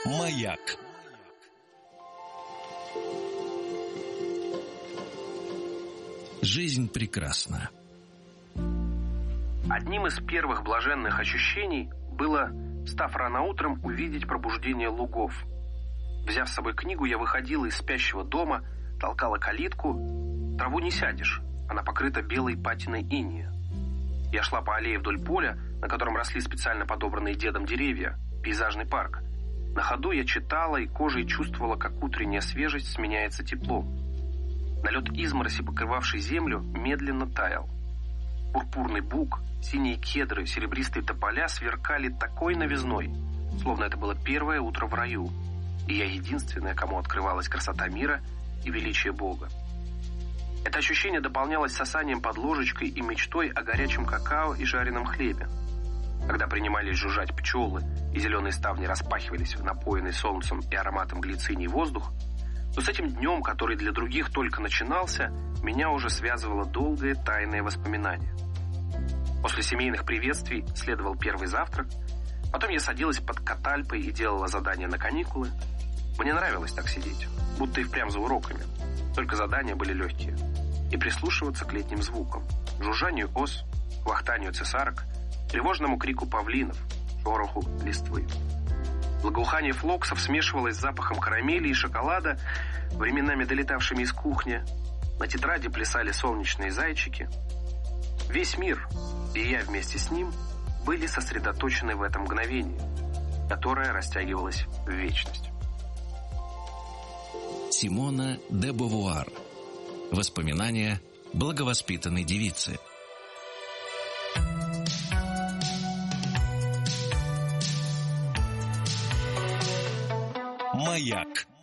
Маяк. Жизнь прекрасна. Одним из первых блаженных ощущений было, встав рано утром, увидеть пробуждение лугов. Взяв с собой книгу, я выходила из спящего дома, толкала калитку. Траву не сядешь, она покрыта белой патиной инея. Я шла по аллее вдоль поля, на котором росли специально подобранные дедом деревья, пейзажный парк. На ходу я читала и кожей чувствовала, как утренняя свежесть сменяется теплом. Налет измороси, покрывавший землю, медленно таял. Пурпурный бук, синие кедры, серебристые тополя сверкали такой новизной, словно это было первое утро в раю, и я единственная, кому открывалась красота мира и величие Бога. Это ощущение дополнялось сосанием под ложечкой и мечтой о горячем какао и жареном хлебе. Когда принимались жужжать пчелы и зеленые ставни распахивались в напоенный солнцем и ароматом глициний воздух, то с этим днем, который для других только начинался, меня уже связывало долгое тайное воспоминание. После семейных приветствий следовал первый завтрак, потом я садилась под катальпой и делала задания на каникулы. Мне нравилось так сидеть, будто и впрямь за уроками, только задания были легкие, и прислушиваться к летним звукам, жужжанию ос, квахтанию цесарок, тревожному крику павлинов, шороху листвы. Благоухание флоксов смешивалось с запахом карамели и шоколада, временами долетавшими из кухни. На тетради плясали солнечные зайчики. Весь мир, и я вместе с ним, были сосредоточены в этом мгновении, которое растягивалось в вечность. Симона де Бовуар. Воспоминания благовоспитанной девицы. Маяк.